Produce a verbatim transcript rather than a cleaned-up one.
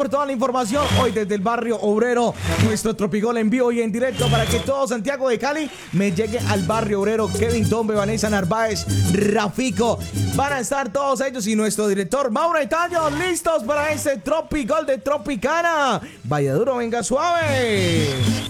por toda la información hoy desde el barrio obrero, nuestro Tropigol en vivo y en directo para que todo Santiago de Cali me llegue al barrio obrero. Kevin Tombe, Vanessa Narváez, Rafico, van a estar todos ellos y nuestro director Mauro Itaño listos para este Tropigol de Tropicana. Vaya duro, venga suave.